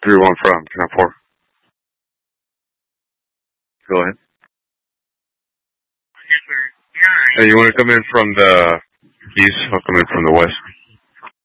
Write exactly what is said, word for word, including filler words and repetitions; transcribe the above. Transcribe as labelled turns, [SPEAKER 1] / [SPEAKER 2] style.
[SPEAKER 1] three one from ten four. Go ahead.
[SPEAKER 2] Yes, sir. Yeah.
[SPEAKER 1] Hey, you want to come in from the east? I'll come in from the west.